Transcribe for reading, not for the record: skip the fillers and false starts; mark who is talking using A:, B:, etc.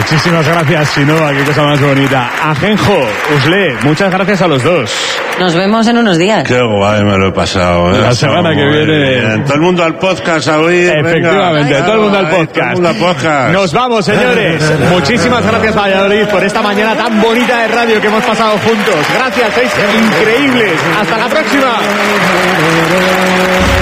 A: Muchísimas gracias, Chinoa, qué cosa más bonita. Ajenjo, Usle, muchas gracias a los dos.
B: Nos vemos en unos días.
C: Qué guay me lo he pasado.
A: La semana que viene.
C: Bien. Todo el mundo al podcast a oír.
A: Efectivamente,
C: venga.
A: todo el mundo al
C: Todo el
A: podcast.
C: mundo al podcast.
A: Nos vamos, señores. Muchísimas gracias, Valladolid, por esta mañana tan bonita de radio que hemos pasado juntos. Gracias, sois increíbles. Hasta la próxima.